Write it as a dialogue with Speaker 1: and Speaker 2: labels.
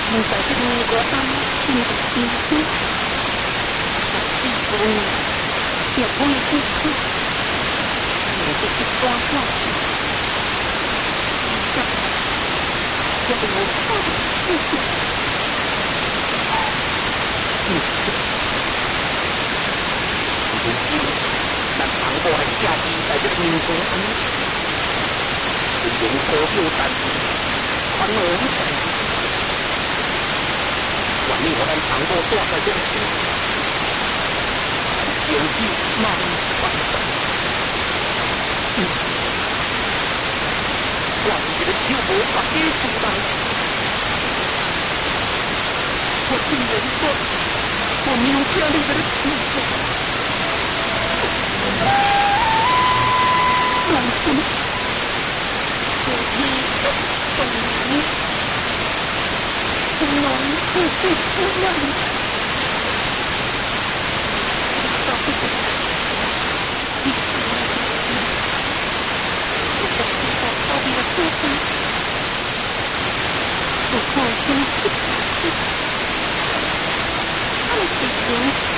Speaker 1: 现在这个国安那个情绪，一个也不会付出，也就是光亮，这个有错的事情，但倘若来下地在这个民族安，是用所有战士，传我们战。万一我们倘若坐在这里，有意冒犯的，让你的旧魔法接触到，我听人说，我没有这样的体会，让什么？我一生懂你。从容不对思量，到不懂，一直我在知道到底要做什么，我靠，真是，爱情。